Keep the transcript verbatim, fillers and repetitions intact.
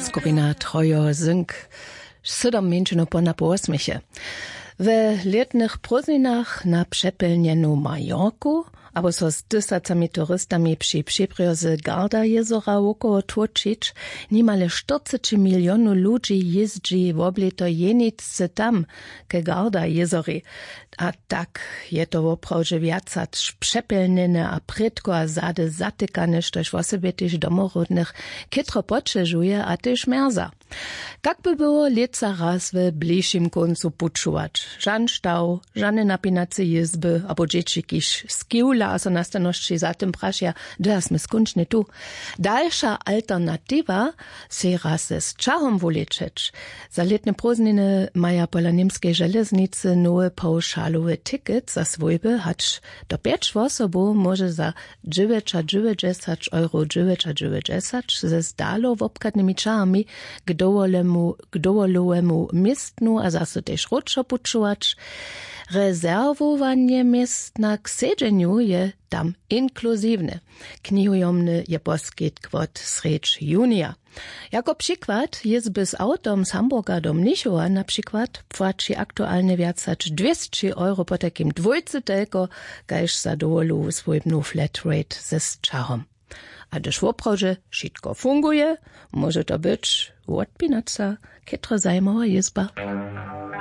skupina Trojo Zynk, siedem mięczeno ponad osmysie. W letnych prózdninach na przepelnienu Majorku, abo so z tysiącami turystami przy przybrzeży Garda jezora około tłoczyć, niemale czterdzieści milionów ludzi jeździ w obleto jenicy tam, ke Garda jezori. A tak je to woprawdźe wiacać przepelnene a prydko a zady zatykane, štož w sobie też domorodnych kitro potrzeżuje a też merza. Jak by było leca raz w bliższym końcu puczować? Żan stał, żane napinace jezby, abo dzieci kiś skiula, a so nastaności za tym prasja, das my skończny tu. Dalsza alternatywa se raz z czahom woleczeć. Za letne prózdniny maja pola niemskiej żeleznicy nowe pauszalowe ticket za swojby, hacz do pięć osobów może za dziewięćdziesiąt euro dziewięćdziesiąt ze zdalo w obkadnymi czahami k dowolemu, k dowolowemu miestnu, a zase też rodszo puczować. Rezerwowanie miejsc na ksiedzeniu je tam inkluzywne. Knihujomny je poskyt kwot srecz junia. Jako przykład jest by z autom z Hamburga do Mnichowa na przykład płaci aktualnie wiacać dwieście euro po takim dwójce tylko, kajż za dowolu swojbnu flat rate ze czahom. A gdyż woprawdźe wszystko funguje, może to być odpinaca, kitro zajmowa jezba.